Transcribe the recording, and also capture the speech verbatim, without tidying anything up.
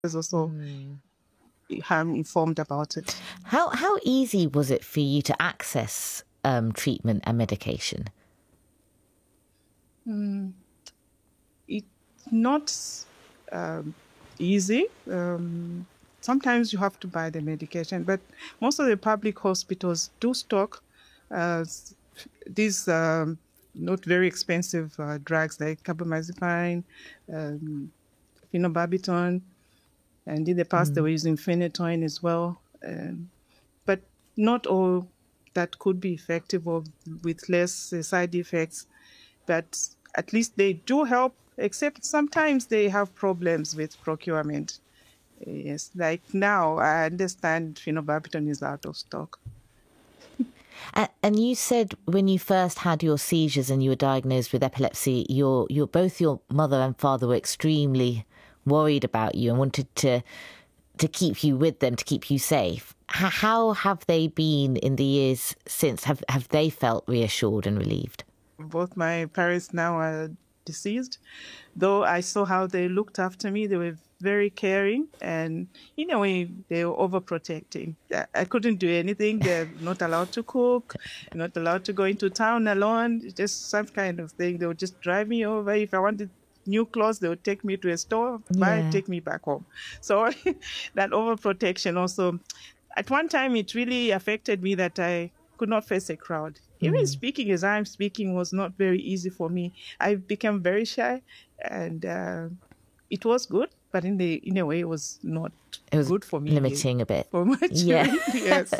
was also Mm. um, informed about it. How how easy was it for you to access um, treatment and medication? Mm, it's not um, easy. Um, sometimes you have to buy the medication, but most of the public hospitals do stock uh, s- these um, not very expensive uh, drugs like carbamazepine, um, phenobarbital, and in the past they Mm. were using phenytoin as well. Um, but not all that could be effective or with less uh, side effects. But at least they do help, except sometimes they have problems with procurement. Yes, like now I understand phenobarbital is out of stock. A- And you said when you first had your seizures and you were diagnosed with epilepsy, your your both your mother and father were extremely worried about you and wanted to to keep you with them, to keep you safe. H- how have they been in the years since? Have have they felt reassured and relieved? Both my parents now are deceased, though I saw how they looked after me. They were very caring, and in a way, they were overprotecting. I I couldn't do anything. They're not allowed to cook, not allowed to go into town alone. Just some kind of thing. They would just drive me over. If I wanted new clothes, they would take me to a store, buy, Yeah. take me back home. So that overprotection also, at one time, it really affected me that I could not face a crowd. Even Mm. speaking as I'm speaking was not very easy for me. I became very shy, and uh, it was good, but in the in a way, it was not It was good for me limiting a bit. for Yeah. maturing. Yes.